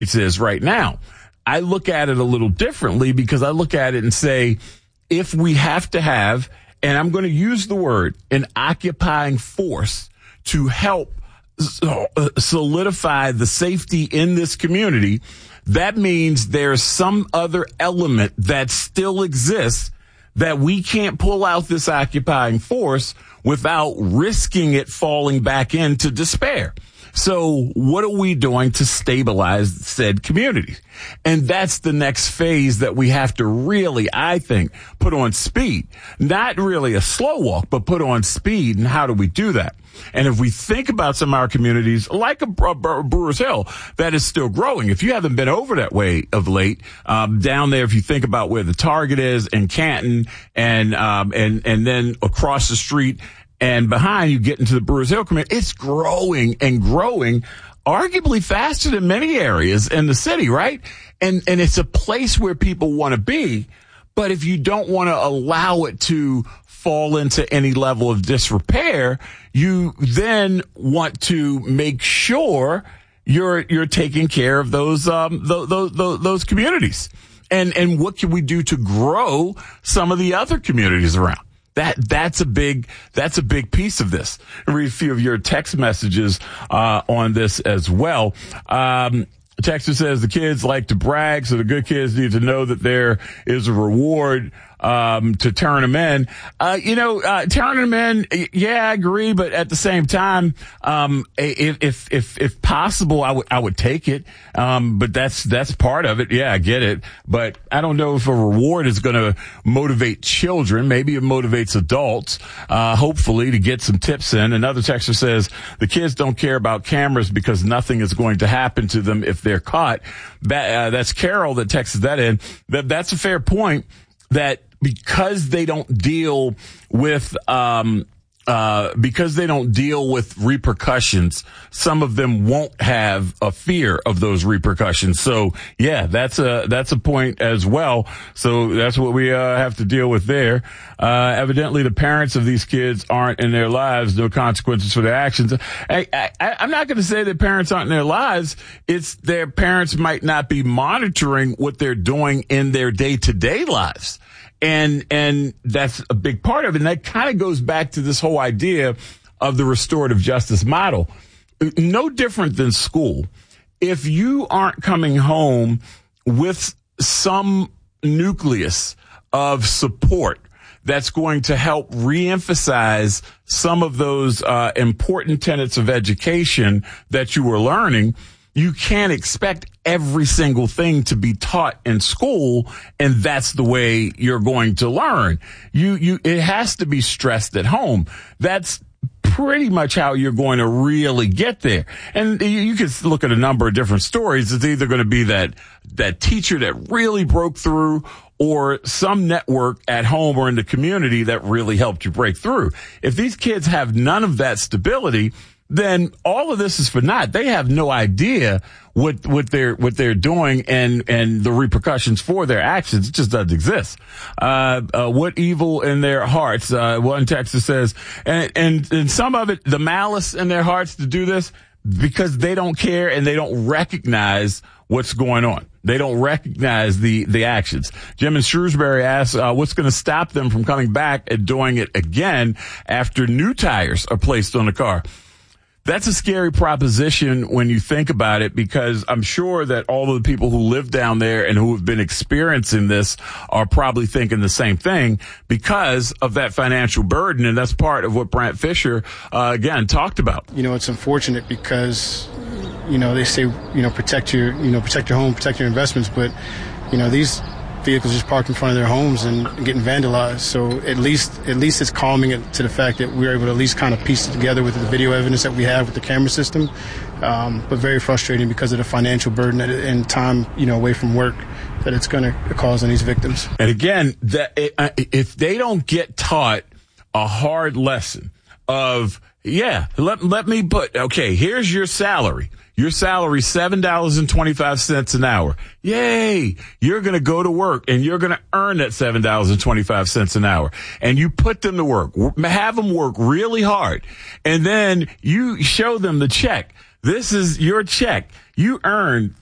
it is right now. I look at it a little differently because I look at it and say, if we have to have, and I'm going to use the word, an occupying force to help solidify the safety in this community, that means there's some other element that still exists that we can't pull out this occupying force without risking it falling back into despair. So what are we doing to stabilize said communities? And that's the next phase that we have to really, I think, put on speed. Not really a slow walk, but put on speed. And how do we do that? And if we think about some of our communities, like a Brewers Hill, that is still growing. If you haven't been over that way of late, down there, if you think about where the Target is in Canton and then across the street and behind you get into the Brewers Hill community, it's growing and growing, arguably faster than many areas in the city, right? And it's a place where people want to be. But if you don't want to allow it to fall into any level of disrepair, you then want to make sure you're taking care of those communities. And what can we do to grow some of the other communities around? That's a big piece of this. I'll read a few of your text messages on this as well. Texter says the kids like to brag, so the good kids need to know that there is a reward to turn them in. Turning them in, yeah, I agree, but at the same time, if possible, I would take it. But that's part of it. Yeah, I get it. But I don't know if a reward is going to motivate children. Maybe it motivates adults, hopefully, to get some tips in. Another texter says the kids don't care about cameras because nothing is going to happen to them if they're caught. That's Carol that texted that in. That's a fair point, that because they don't deal with repercussions, some of them won't have a fear of those repercussions. So yeah, that's a point as well. So that's what we have to deal with there. Evidently the parents of these kids aren't in their lives, no consequences for their actions. I'm not going to say that parents aren't in their lives. It's their parents might not be monitoring what they're doing in their day-to-day lives. And that's a big part of it. And that kind of goes back to this whole idea of the restorative justice model. No different than school. If you aren't coming home with some nucleus of support that's going to help reemphasize some of those important tenets of education that you were learning, you can't expect every single thing to be taught in school, and that's the way you're going to learn. It has to be stressed at home. That's pretty much how you're going to really get there. And you can look at a number of different stories. It's either going to be that teacher that really broke through, or some network at home or in the community that really helped you break through. If these kids have none of that stability, then all of this is for naught. They have no idea what they're doing and the repercussions for their actions. It just doesn't exist. What evil in their hearts? One texter says, and some of it, the malice in their hearts to do this, because they don't care and they don't recognize what's going on. They don't recognize the actions. Jim in Shrewsbury asks, what's going to stop them from coming back and doing it again after new tires are placed on the car? That's a scary proposition when you think about it, because I'm sure that all of the people who live down there and who have been experiencing this are probably thinking the same thing because of that financial burden. And that's part of what Brant Fisher, again, talked about. It's unfortunate because, they say, protect your home, protect your investments. But, these vehicles just parked in front of their homes and getting vandalized. So at least it's calming it to the fact that we're able to at least kind of piece it together with the video evidence that we have with the camera system. But very frustrating because of the financial burden and time, away from work that it's going to cause on these victims. And again, if they don't get taught a hard lesson of, let me put, okay, here's your salary. Your salary, $7.25 an hour. Yay. You're going to go to work and you're going to earn that $7.25 an hour. And you put them to work, have them work really hard. And then you show them the check. This is your check. You earned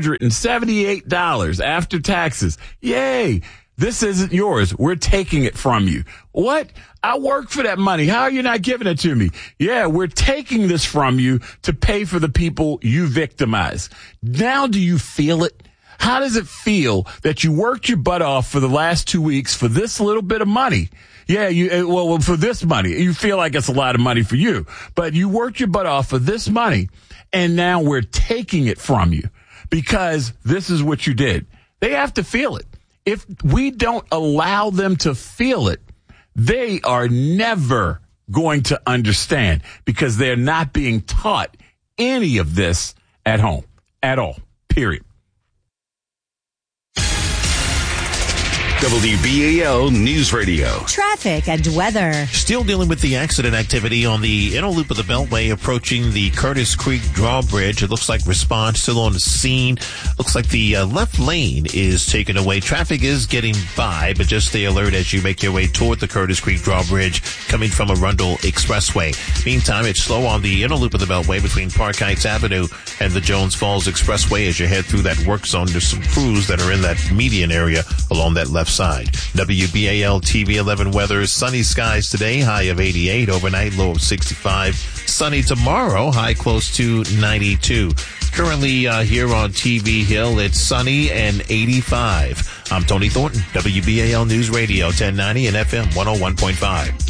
$378 after taxes. Yay. This isn't yours. We're taking it from you. What? I worked for that money. How are you not giving it to me? Yeah, we're taking this from you to pay for the people you victimize. Now do you feel it? How does it feel that you worked your butt off for the last 2 weeks for this little bit of money? Yeah, well, for this money. You feel like it's a lot of money for you, but you worked your butt off for this money, and now we're taking it from you because this is what you did. They have to feel it. If we don't allow them to feel it, they are never going to understand because they're not being taught any of this at home at all, period. WBAL News Radio. Traffic and weather. Still dealing with the accident activity on the inner loop of the Beltway approaching the Curtis Creek Drawbridge. It looks like response still on the scene. Looks like the left lane is taken away. Traffic is getting by, but just stay alert as you make your way toward the Curtis Creek Drawbridge coming from Arundel Expressway. Meantime, it's slow on the inner loop of the Beltway between Park Heights Avenue and the Jones Falls Expressway as you head through that work zone. There's some crews that are in that median area along that left side. WBAL TV 11 weather. Sunny skies today, high of 88. Overnight, low of 65. Sunny tomorrow, high close to 92. Currently here on TV Hill, it's sunny and 85. I'm Tony Thornton, WBAL News Radio 1090 and FM 101.5.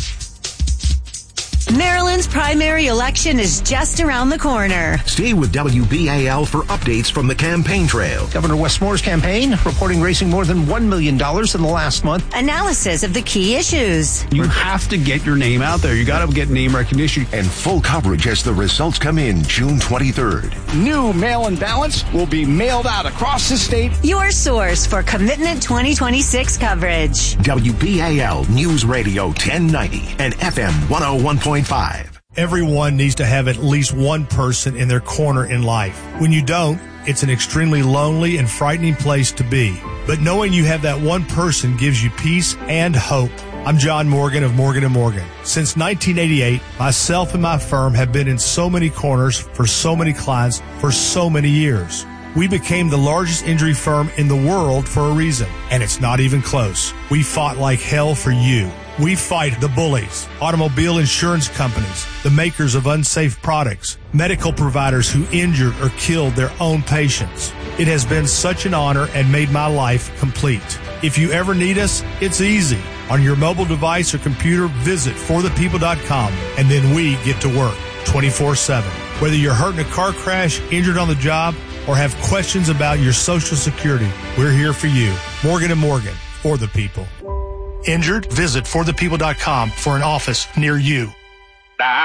Maryland's primary election is just around the corner. Stay with WBAL for updates from the campaign trail. Governor Wes Moore's campaign reporting raising more than $1 million in the last month. Analysis of the key issues. You have to get your name out there. You got to get name recognition. And full coverage as the results come in June 23rd. New mail-in ballots will be mailed out across the state. Your source for Commitment 2026 coverage. WBAL News Radio 1090 and FM 101.5. Everyone needs to have at least one person in their corner in life. When you don't, it's an extremely lonely and frightening place to be. But knowing you have that one person gives you peace and hope. I'm John Morgan of Morgan & Morgan. Since 1988, myself and my firm have been in so many corners for so many clients for so many years. We became the largest injury firm in the world for a reason, and it's not even close. We fought like hell for you. We fight the bullies, automobile insurance companies, the makers of unsafe products, medical providers who injured or killed their own patients. It has been such an honor and made my life complete. If you ever need us, it's easy. On your mobile device or computer, visit forthepeople.com, and then we get to work 24/7. Whether you're hurt in a car crash, injured on the job, or have questions about your Social Security, we're here for you. Morgan & Morgan, for the people. Injured? Visit forthepeople.com for an office near you.